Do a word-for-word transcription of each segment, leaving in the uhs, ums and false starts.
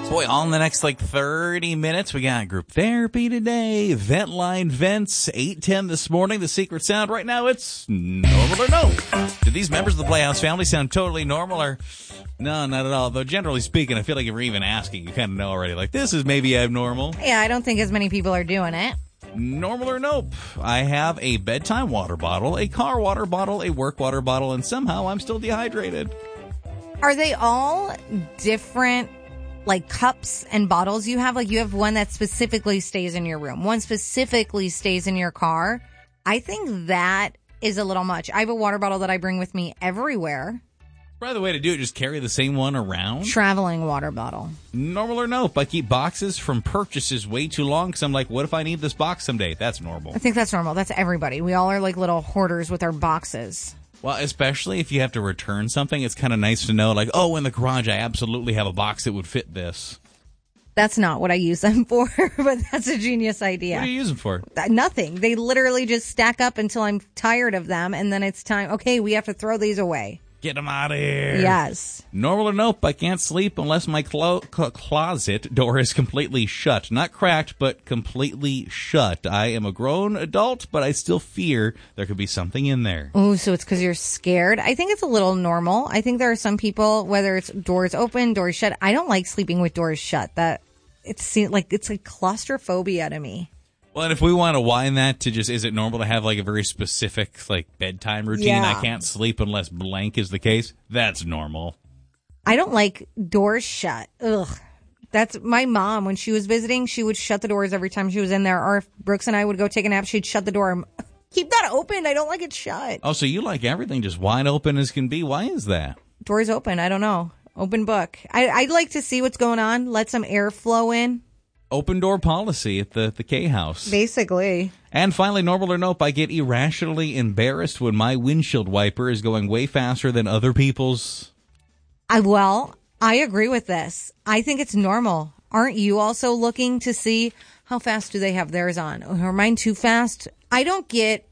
Boy, all in the next like thirty minutes, we got group therapy today, vent line vents, eight ten this morning, the secret sound. Right now, it's normal or no. Do these members of the Playhouse family sound totally normal or no, not at all? Though generally speaking, I feel like if we're even asking, you kind of know already. Like, this is maybe abnormal. Yeah, I don't think as many people are doing it. Normal or nope. I have a bedtime water bottle, a car water bottle, a work water bottle, and somehow I'm still dehydrated. Are they all different, like, cups and bottles you have? Like, you have one that specifically stays in your room. One specifically stays in your car. I think that is a little much. I have a water bottle that I bring with me everywhere. Probably the way to do it, just carry the same one around. Traveling water bottle. Normal or nope. I keep boxes from purchases way too long because I'm like, what if I need this box someday? That's normal. I think that's normal. That's everybody. We all are like little hoarders with our boxes. Well, especially if you have to return something, it's kind of nice to know, like, oh, in the garage, I absolutely have a box that would fit this. That's not what I use them for, but that's a genius idea. What do you use them for? Nothing. They literally just stack up until I'm tired of them, and then it's time, okay, we have to throw these away. Get them out of here. Yes. Normal or nope, I can't sleep unless my clo- cl- closet door is completely shut. Not cracked, but completely shut. I am a grown adult, but I still fear there could be something in there. Oh, so it's because you're scared? I think it's a little normal. I think there are some people, whether it's doors open, doors shut. I don't like sleeping with doors shut. That it's like it's like claustrophobia to me. Well, and if we want to wind that to just, is it normal to have like a very specific like bedtime routine? Yeah. I can't sleep unless blank is the case. That's normal. I don't like doors shut. Ugh. That's my mom. When she was visiting, she would shut the doors every time she was in there. Or if Brooks and I would go take a nap, she'd shut the door. Keep that open. I don't like it shut. Oh, so you like everything just wide open as can be. Why is that? Doors open. I don't know. Open book. I, I'd like to see what's going on. Let some air flow in. Open door policy at the, the K-House. Basically. And finally, normal or nope, I get irrationally embarrassed when my windshield wiper is going way faster than other people's. I Well, I agree with this. I think it's normal. Aren't you also looking to see how fast do they have theirs on? Are mine too fast? I don't get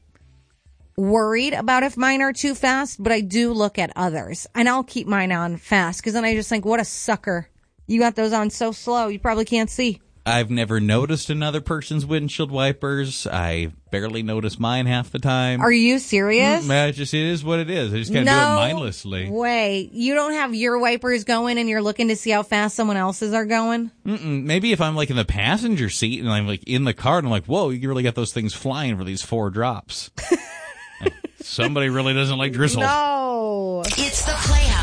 worried about if mine are too fast, but I do look at others. And I'll keep mine on fast because then I just think, what a sucker. You got those on so slow, you probably can't see. I've never noticed another person's windshield wipers. I barely notice mine half the time. Are you serious? Mm, it just it is what it is. I just kind of no do it mindlessly. Way. You don't have your wipers going and you're looking to see how fast someone else's are going? Mm-mm. Maybe if I'm like in the passenger seat and I'm like in the car and I'm like, whoa, you really got those things flying for these four drops. Somebody really doesn't like drizzle. No. It's the Playhouse.